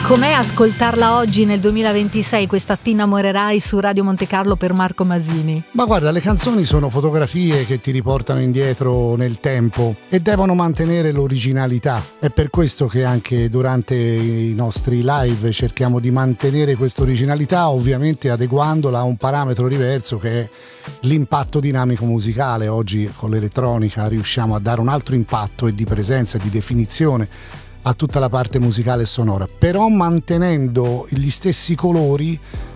Com'è ascoltarla oggi nel 2026, questa Ti innamorerai su Radio Monte Carlo per Marco Masini? Ma guarda, le canzoni sono fotografie che ti riportano indietro nel tempo e devono mantenere l'originalità. È per questo che anche durante i nostri live cerchiamo di mantenere questa originalità, ovviamente adeguandola a un parametro diverso che è l'impatto dinamico musicale. Oggi con l'elettronica riusciamo a dare un altro impatto e di presenza e di definizione a tutta la parte musicale e sonora, però mantenendo gli stessi colori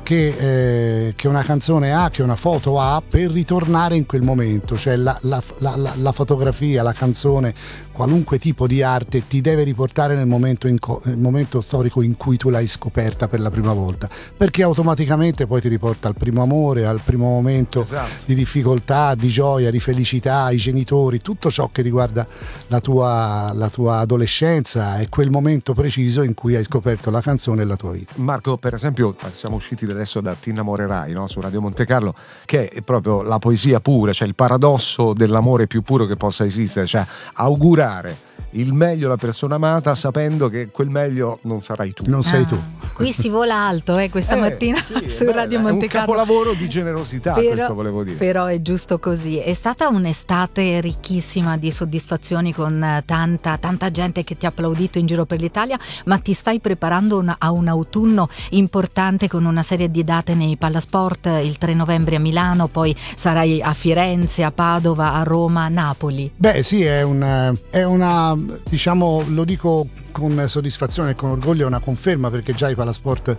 che una canzone ha, che una foto ha, per ritornare in quel momento. Cioè la fotografia, la canzone, qualunque tipo di arte ti deve riportare nel momento storico in cui tu l'hai scoperta per la prima volta, perché automaticamente poi ti riporta al primo amore, al primo momento, esatto, di difficoltà, di gioia, di felicità, i genitori, tutto ciò che riguarda la tua adolescenza è quel momento preciso in cui hai scoperto la canzone e la tua vita. Marco, per esempio, siamo usciti adesso da Ti innamorerai, no? Su Radio Monte Carlo, che è proprio la poesia pura, cioè il paradosso dell'amore più puro che possa esistere, cioè augurare il meglio alla persona amata sapendo che quel meglio non sarai tu. Non sei tu. Qui si vola alto questa mattina su Radio Monte Carlo. È un capolavoro di generosità, questo volevo dire. Però è giusto così. È stata un'estate ricchissima di soddisfazioni, con tanta gente che ti ha applaudito in giro per l'Italia, ma ti stai preparando a un autunno importante con una serie di date nei Palasport, il 3 novembre a Milano, poi sarai a Firenze, a Padova, a Roma, a Napoli. Beh sì, è una diciamo, lo dico con soddisfazione e con orgoglio, è una conferma, perché già i Palasport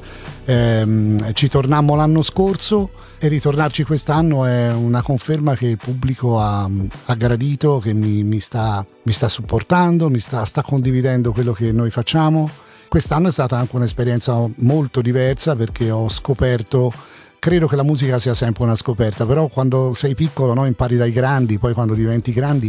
ci tornammo l'anno scorso e ritornarci quest'anno è una conferma che il pubblico ha gradito, che mi sta supportando, sta condividendo quello che noi facciamo. Quest'anno è stata anche un'esperienza molto diversa, perché ho scoperto, credo che la musica sia sempre una scoperta, però quando sei piccolo, no, impari dai grandi, poi quando diventi grande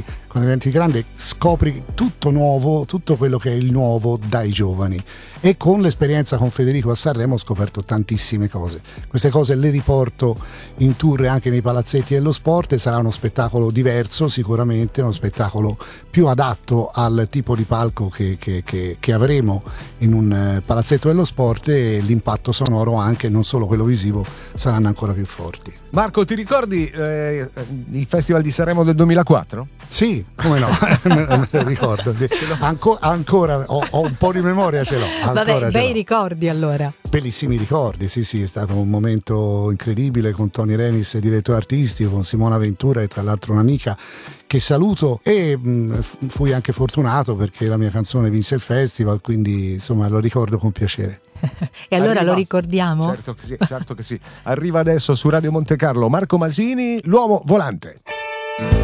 scopri tutto nuovo, tutto quello che è il nuovo dai giovani. E con l'esperienza con Federico a Sanremo ho scoperto tantissime cose. Queste cose le riporto in tour anche nei palazzetti dello sport, e sarà uno spettacolo diverso, sicuramente uno spettacolo più adatto al tipo di palco che avremo in un palazzetto dello sport, e l'impatto sonoro, anche non solo quello visivo, saranno ancora più forti. Marco, ti ricordi il Festival di Sanremo del 2004? Sì, come no, me lo ricordo. Ancora ho un po' di memoria, ce l'ho. Vabbè, bei ricordi allora. Bellissimi ricordi, sì, è stato un momento incredibile con Tony Renis, direttore artistico, con Simona Ventura, e tra l'altro un'amica che saluto, e fui anche fortunato perché la mia canzone vinse il festival, quindi insomma lo ricordo con piacere. E allora lo ricordiamo? Certo che sì. Arriva adesso su Radio Monte Carlo Marco Masini, l'uomo volante.